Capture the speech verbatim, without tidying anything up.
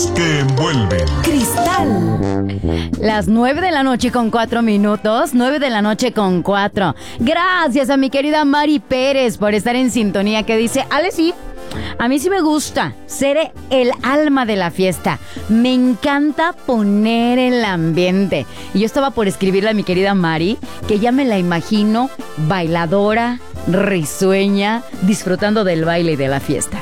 Que envuelven. Cristal. Las nueve de la noche con cuatro minutos. Nueve de la noche con cuatro. Gracias a mi querida Mari Pérez por estar en sintonía, que dice: Ale, sí, a mí sí me gusta ser el alma de la fiesta. Me encanta poner el ambiente. Y yo estaba por escribirle a mi querida Mari que ya me la imagino bailadora, risueña, disfrutando del baile y de la fiesta.